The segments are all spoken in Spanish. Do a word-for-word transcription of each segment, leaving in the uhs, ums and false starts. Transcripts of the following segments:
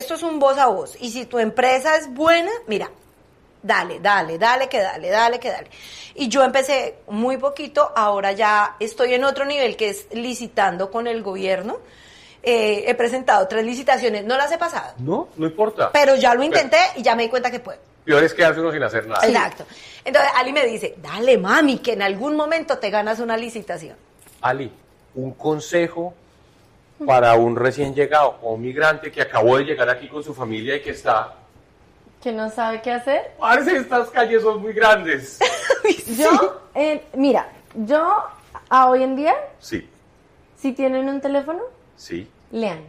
esto es un voz a voz. Y si tu empresa es buena, mira, dale, dale, dale, que dale, dale, que dale. Y yo empecé muy poquito, ahora ya estoy en otro nivel que es licitando con el gobierno. Eh, he presentado tres licitaciones, no las he pasado. No, no importa. Pero ya lo intenté pero, y ya me di cuenta que puedo. Peor es quedarse uno sin hacer nada. Exacto. Entonces Ali me dice, dale mami, que en algún momento te ganas una licitación. Ali, un consejo para un recién llegado o un migrante que acabó de llegar aquí con su familia y que está... ¿Que no sabe qué hacer? Parce, estas calles son muy grandes. Yo, eh, mira, yo a hoy en día, sí. Si tienen un teléfono, sí. lean,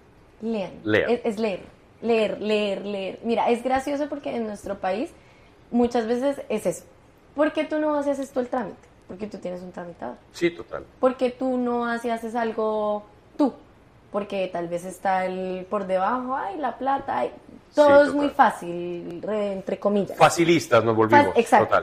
lean. Lean. Es, es leer, leer, leer, leer. Mira, es gracioso porque en nuestro país muchas veces es eso. ¿Por qué tú no vas y haces tú el trámite? Porque tú tienes un tramitador. Sí, total. ¿Por qué tú no vas y haces algo tú? Porque tal vez está el por debajo, ay, la plata, ay, todo sí, es muy fácil, re, entre comillas. Facilistas nos volvimos, Fa- exacto. Total.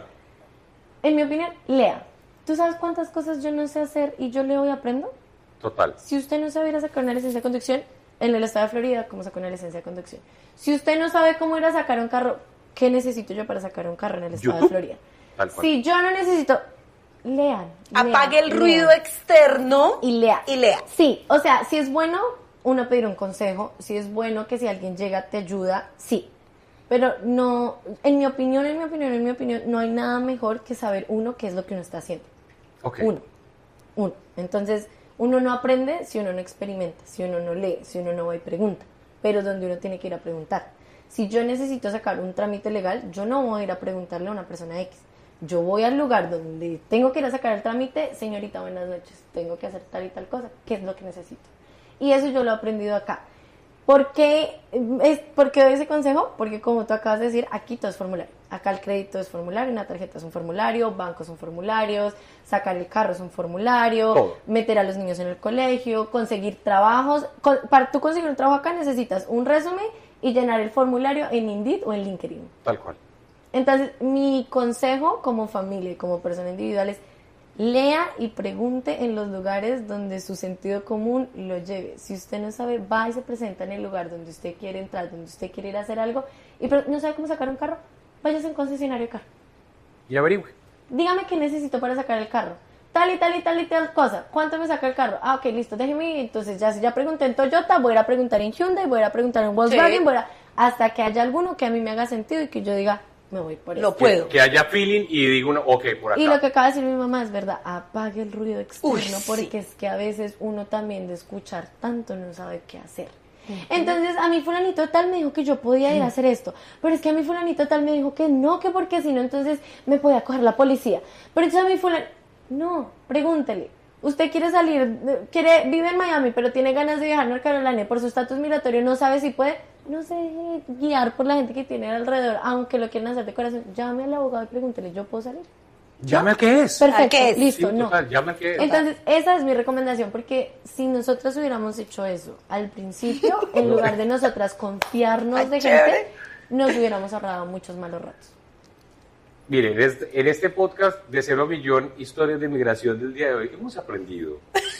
En mi opinión, lea. ¿Tú sabes cuántas cosas yo no sé hacer y yo leo y aprendo? Total. Si usted no sabe ir a sacar una licencia de conducción, en el estado de Florida, ¿cómo sacar una licencia de conducción? Si usted no sabe cómo ir a sacar un carro, ¿qué necesito yo para sacar un carro en el estado YouTube. de Florida? Tal cual. Si yo no necesito... Lean. Apague lean, el ruido lean. externo y lea. Y lea. Sí, o sea, si es bueno uno pedir un consejo, si es bueno que si alguien llega te ayuda, sí. Pero no, en mi opinión, en mi opinión, en mi opinión, no hay nada mejor que saber uno qué es lo que uno está haciendo. Okay. Uno, uno. Entonces, uno no aprende si uno no experimenta, si uno no lee, si uno no va y pregunta. Pero donde uno tiene que ir a preguntar. Si yo necesito sacar un trámite legal, yo no voy a ir a preguntarle a una persona X. Yo voy al lugar donde tengo que ir a sacar el trámite, señorita, buenas noches, tengo que hacer tal y tal cosa, ¿qué es lo que necesito? Y eso yo lo he aprendido acá. ¿Por qué, es, ¿por qué doy ese consejo? Porque como tú acabas de decir, aquí todo es formulario. Acá el crédito es formulario, una tarjeta es un formulario, bancos son formularios, sacar el carro es un formulario, todo. Meter a los niños en el colegio, conseguir trabajos. Con, para tú conseguir un trabajo acá necesitas un resumen y llenar el formulario en Indeed o en LinkedIn. Tal cual. Entonces, mi consejo como familia y como persona individual es lea y pregunte en los lugares donde su sentido común lo lleve. Si usted no sabe, va y se presenta en el lugar donde usted quiere entrar, donde usted quiere ir a hacer algo, y pero no sabe cómo sacar un carro, váyase a un concesionario de carro. Y averigüe. Dígame qué necesito para sacar el carro. Tal y tal y tal y tal cosa. ¿Cuánto me saca el carro? Ah, ok, listo, déjeme. Entonces, ya si ya pregunté en Toyota, voy a ir a preguntar en Hyundai, voy a ir a preguntar en Volkswagen, Sí. voy a ir a... hasta que haya alguno que a mí me haga sentido y que yo diga, me voy por Lo eso. puedo. Que, que haya feeling y diga uno, ok, por acá. Y lo que acaba de decir mi mamá es verdad, apague el ruido externo. Uy, sí. Porque es que a veces uno también de escuchar tanto no sabe qué hacer. Uh-huh. Entonces a mí fulanito tal me dijo que yo podía ir a hacer esto, pero es que a mí fulanito tal me dijo que no, que porque si no entonces me podía coger la policía. Pero entonces a mí fulanito, no, pregúntele. Usted quiere salir, quiere vive en Miami, pero tiene ganas de viajar a North Carolina y por su estatus migratorio no sabe si puede, no se deje guiar por la gente que tiene alrededor, aunque lo quieran hacer de corazón. Llame al abogado y pregúntele, ¿yo puedo salir? Llame al que es. Perfecto, ¿A qué es? listo, Sí, no. total, llame al que es. Entonces, esa es mi recomendación, porque si nosotras hubiéramos hecho eso al principio, en lugar de nosotras confiarnos Ay, de chévere. gente, nos hubiéramos ahorrado muchos malos ratos. Miren, en este, en este podcast de Cero a Millón, historias de migración del día de hoy, hemos aprendido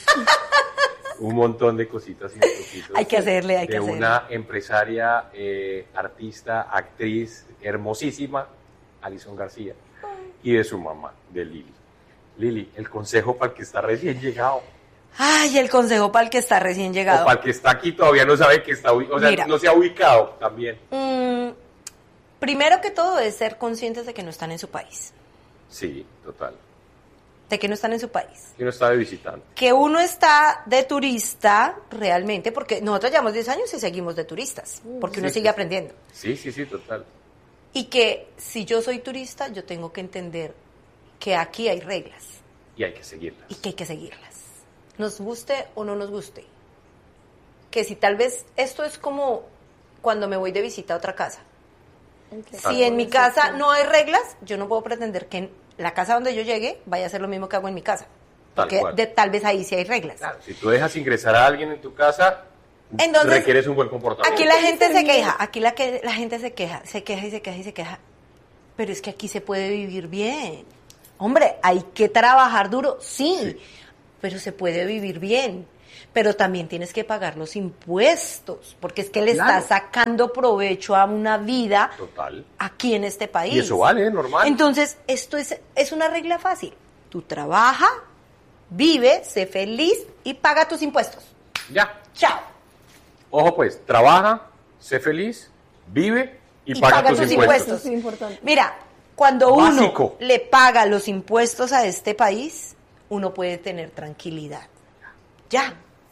un montón de cositas y cositas. Hay que hacerle, hay de que hacerle. una empresaria, eh, artista, actriz hermosísima, Alison García, y de su mamá, de Lili. Lili, el consejo para el que está recién llegado. Ay, el consejo para el que está recién O llegado. para el que está aquí todavía no sabe que está, ubi- o sea, Mira. no se ha ubicado también. Mm, primero que todo es ser conscientes de que no están en su país. Sí, total. De que no están en su país. Que no está de visitante. Que uno está de turista realmente, porque nosotros llevamos diez años y seguimos de turistas, porque uno Sí, sigue sí. aprendiendo. Sí, sí, sí, total. Y que si yo soy turista, yo tengo que entender que aquí hay reglas Y hay que seguirlas. y que hay que seguirlas. Nos guste o no nos guste. Que si tal vez esto es como cuando me voy de visita a otra casa. Si en mi casa no hay reglas, yo no puedo pretender que en la casa donde yo llegue vaya a ser lo mismo que hago en mi casa. Tal Porque cual. de, tal vez ahí sí hay reglas. Claro, si tú dejas ingresar a alguien en tu casa, Entonces, requieres un buen comportamiento. Aquí la gente se queja, aquí la, que, la gente se queja, se queja y se queja y se queja. Pero es que aquí se puede vivir bien. Hombre, hay que trabajar duro, sí, Sí. pero se puede vivir bien. pero también tienes que pagar los impuestos, porque es que le Claro. estás sacando provecho a una vida Total. aquí en este país. Y eso vale, normal. Entonces, esto es, es una regla fácil. Tú trabaja, vive, sé feliz y paga tus impuestos. Ya. Chao. Ojo pues, trabaja, sé feliz, vive y, Y paga, paga tus tus impuestos. impuestos. Eso es importante. Mira, cuando Básico. uno le paga los impuestos a este país, uno puede tener tranquilidad. Ya.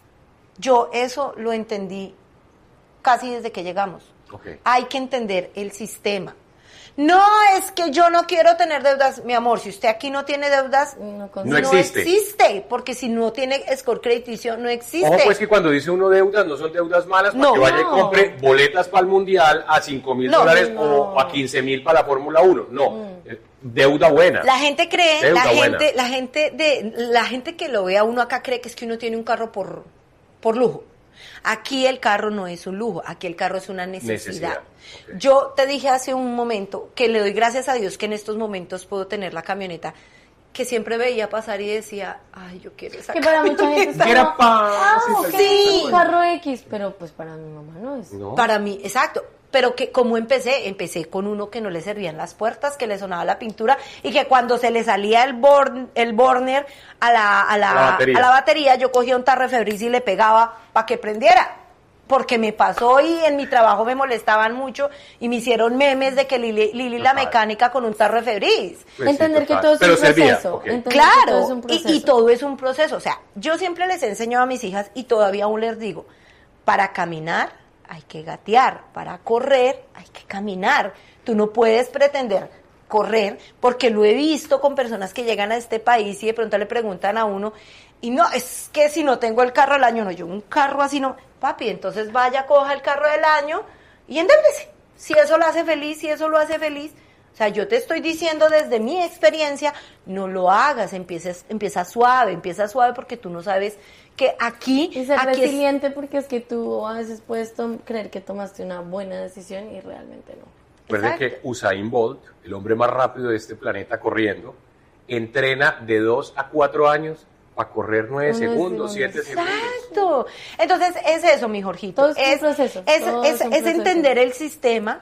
Yo eso lo entendí casi desde que llegamos. Ok. Hay que entender el sistema. No es que yo no quiero tener deudas, mi amor. Si usted aquí no tiene deudas, No, No existe. existe, porque si no tiene score crediticio, no existe. Ojo pues que cuando dice uno deudas, no son deudas malas para No. que vaya y No. compre boletas para el Mundial a cinco mil No, dólares no. o a quince mil para la Fórmula uno. No, eh, deuda buena. La gente cree, Deuda la buena. gente, la gente de, la gente que lo ve a uno acá cree que es que uno tiene un carro por, por lujo. Aquí el carro no es un lujo, aquí el carro es una necesidad. Necesidad, ok. Yo te dije hace un momento que le doy gracias a Dios que en estos momentos puedo tener la camioneta que siempre veía pasar y decía, ay, yo quiero esa Que para mucha gente es Quiera como, pa- ah, sí, ok, sí. un carro X, pero pues para mi mamá no es. No. Para mí, exacto. Pero que como empecé, empecé con uno que no le servían las puertas, que le sonaba la pintura y que cuando se le salía el born, el burner a la, a la, A la batería. a la batería, yo cogía un tarro de Febreze y le pegaba para que prendiera. Porque me pasó y en mi trabajo me molestaban mucho y me hicieron memes de que Lili, Lili la Total. mecánica con un tarro de Febreze. Pues sí, Entender que total. todo es Pero un servía, proceso. ok. Entender que todo es Claro, un y, proceso. y todo es un proceso. O sea, yo siempre les he enseñado a mis hijas y todavía aún les digo, para caminar hay que gatear, para correr hay que caminar. Tú no puedes pretender correr, porque lo he visto con personas que llegan a este país y de pronto le preguntan a uno, y no, es que si no tengo el carro del año, no, yo un carro así no, papi, entonces vaya, coja el carro del año y endéudese. Si eso lo hace feliz, si eso lo hace feliz. O sea, yo te estoy diciendo desde mi experiencia, no lo hagas, empieces, empieza suave, empieza suave porque tú no sabes que aquí, Y ser aquí es- resiliente porque es que tú a veces puedes tom- creer que tomaste una buena decisión y realmente no. Recuerden Exacto. que Usain Bolt, el hombre más rápido de este planeta corriendo, entrena de dos a cuatro años para correr nueve Nueve segundos, siete segundos. segundos. Exacto. Entonces, es eso, mi Jorgito. Todo es un proceso, Es, todo es- es un es proceso. entender el sistema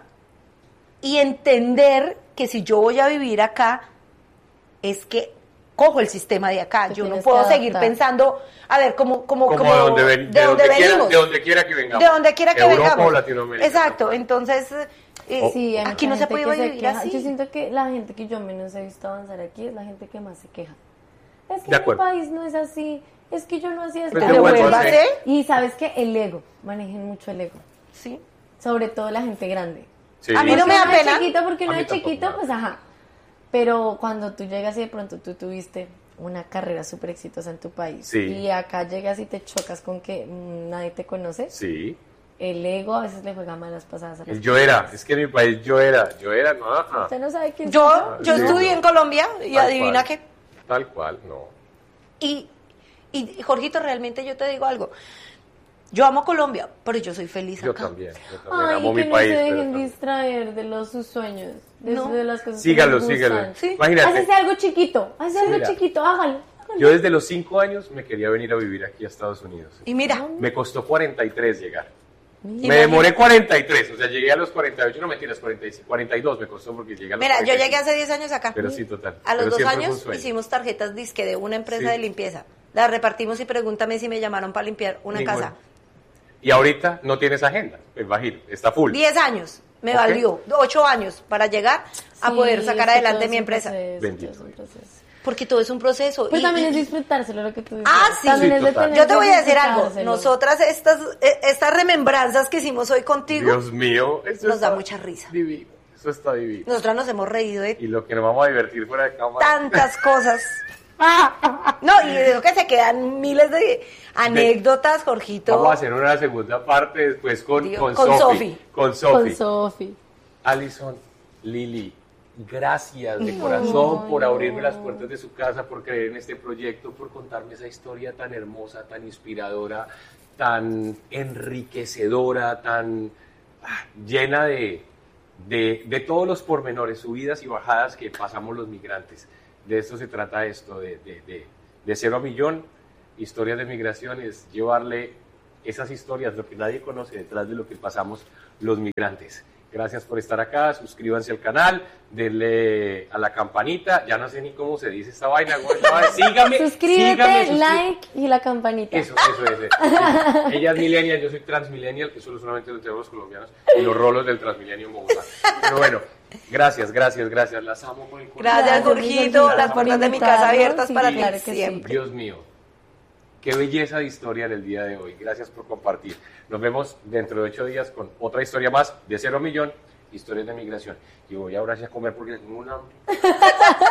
y entender que si yo voy a vivir acá, es que cojo el sistema de acá. Te Yo no tienes puedo que seguir adaptar. pensando, a ver, como, como, Como, como de donde, ven- de de donde donde quiera, venimos. de donde quiera que vengamos. De donde quiera que Europa vengamos. o Latinoamérica. Exacto. Entonces, eh, Sí, hay aquí mucha no se gente puede que se vivir queja. así. Yo siento que la gente que yo menos he visto avanzar aquí es la gente que más se queja. Es que De mi acuerdo. país no es así, es que yo no hacía esto. Pues ¿Te vuelvo a vuelvas, hacer. eh? Y sabes que el ego, manejen mucho el ego, Sí. sobre todo la gente grande. Sí. A mí no me da Porque uno es pena. chiquito, porque A uno mí es tampoco chiquito, me da pues ajá. Pero cuando tú llegas y de pronto tú tuviste una carrera súper exitosa en tu país Sí. y acá llegas y te chocas con que mm, nadie te conoce, Sí. el ego a veces le juega malas pasadas a las El yo era. Es que en mi país yo era. Yo era, no. ajá. Usted no sabe quién Yo, soy yo Sí, estudié no. en Colombia y Tal adivina cual. qué. Tal cual, no. Y, y Jorgito, realmente yo te digo algo. Yo amo Colombia, pero yo soy feliz Yo acá. también. Yo también Ay, amo que mi no país. se pero dejen también- distraer de los sus sueños, de, No. de las cosas Sígalo, que les gustan. sígalo. Sí. Imagínate. Hácese algo chiquito, hácese algo Mira. chiquito, hágalo. hágalo. Yo desde los cinco años me quería venir a vivir aquí a Estados Unidos. Y mira, Me costó cuarenta y tres llegar. Mira. Me demoré cuarenta y tres, o sea, llegué a los cuarenta y ocho, no mentiras, cuarenta y cinco, cuarenta y dos me costó porque llegué a los mira, yo cuarenta y llegué cinco. hace diez años acá. Pero sí, total. A los Pero dos siempre fue un años sueño. hicimos tarjetas disque de una empresa Sí. de limpieza. Las repartimos y pregúntame si me llamaron para limpiar una Ninguna. casa. Y ahorita no tienes agenda, pues bajir, está full. Diez años me Ok. valió, ocho años para llegar a Sí, poder sacar es que adelante todo mi es un empresa. proceso, Bendito todo es un proceso. Porque todo es un proceso. Pero y- también y- es disfrutárselo lo que tú dices. Ah, sí. También Sí, es de total. tener Yo te que voy a decir algo. disfrutárselo. Nosotras, estas, eh, estas remembranzas que hicimos hoy contigo, Dios mío, eso nos da está mucha risa. Divino, eso está divino. nosotras nos hemos reído de Y lo que nos vamos a divertir fuera de cámara. tantas cosas. No, y de lo que se quedan miles de anécdotas, Jorgito. Vamos a hacer una segunda parte después con, Dios, con, con Sofi. Sofi. Con Con Sofi. Sofi. Alison, Lili, gracias de corazón por abrirme las puertas de su casa, por creer en este proyecto, por contarme esa historia tan hermosa, tan inspiradora, tan enriquecedora, tan ah, llena de, de, de todos los pormenores, subidas y bajadas que pasamos los migrantes. De esto se trata esto, de, de, de, de cero a millón, Historias de Migración es llevarle esas historias, lo que nadie conoce detrás de lo que pasamos los migrantes. Gracias por estar acá, suscríbanse al canal, denle a la campanita, ya no sé ni cómo se dice esta vaina, sígame, suscríbete, sígame, suscríbete. like y la campanita. Eso, eso, eso. Ella es millennial, yo soy transmillennial, que solo solamente lo tenemos los colombianos, y los rolos del Transmilenio en Bogotá. Pero bueno, gracias, gracias, gracias, las amo con el corazón. Gracias, Jorgito, las puertas de mi casa abiertas Sí, para claro ti que sí. siempre. Dios mío, qué belleza de historia en el día de hoy. Gracias por compartir. Nos vemos dentro de ocho días con otra historia más de Cero Millón, historias de migración. Y voy ahora sí a comer porque tengo un hambre.